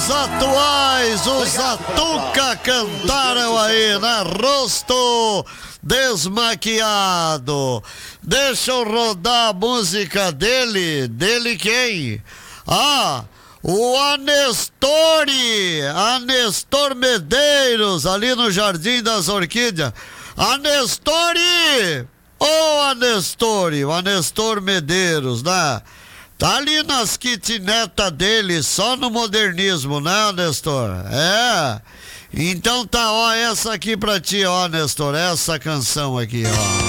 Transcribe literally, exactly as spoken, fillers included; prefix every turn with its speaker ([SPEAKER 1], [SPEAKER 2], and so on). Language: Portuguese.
[SPEAKER 1] Os atuais, os Atuca cantaram aí, né? Rosto desmaquiado. Deixa eu rodar a música dele. Dele quem? Ah, o Anestore, Anestor Medeiros, ali no Jardim das Orquídeas. Anestore! Ô oh, Anestore, o Anestor Medeiros, né? Tá ali nas kitnetas dele, só no modernismo, né, Nestor? É. Então tá, ó, essa aqui pra ti, ó, Nestor, essa canção aqui, ó.